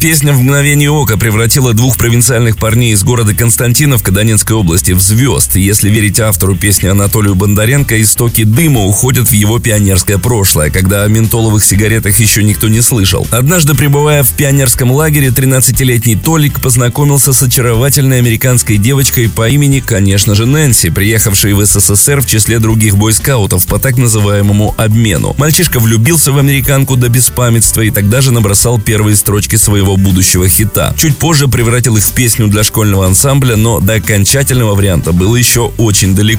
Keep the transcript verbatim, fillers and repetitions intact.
Песня в мгновение ока превратила двух провинциальных парней из города Константиновка Донецкой области в звезд. Если верить автору песни Анатолию Бондаренко, истоки дыма уходят в его пионерское прошлое, когда о ментоловых сигаретах еще никто не слышал. Однажды, пребывая в пионерском лагере, тринадцатилетний Толик познакомился с очаровательной американской девочкой по имени, конечно же, Нэнси, приехавшей в СССР в числе других бойскаутов по так называемому обмену. Мальчишка влюбился в американку до беспамятства и тогда же набросал первые строчки своего будущего хита. Чуть позже превратил их в песню для школьного ансамбля, но до окончательного варианта было еще очень далеко.